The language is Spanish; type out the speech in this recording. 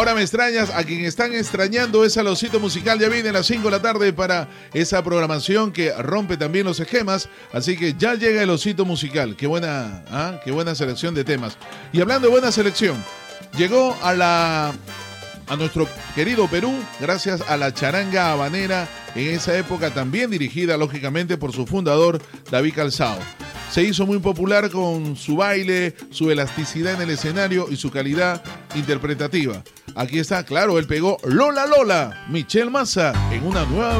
Ahora me extrañas, a quien están extrañando es al Osito Musical. Ya viene a las 5 de la tarde para esa programación que rompe también los esquemas. Así que ya llega el Osito Musical. Qué buena selección de temas. Y hablando de buena selección, llegó a nuestro querido Perú gracias a la charanga habanera, en esa época también dirigida lógicamente por su fundador David Calzado. Se hizo muy popular con su baile, su elasticidad en el escenario y su calidad interpretativa. Aquí está, claro, él pegó Lola Lola, Michelle Massa, en una nueva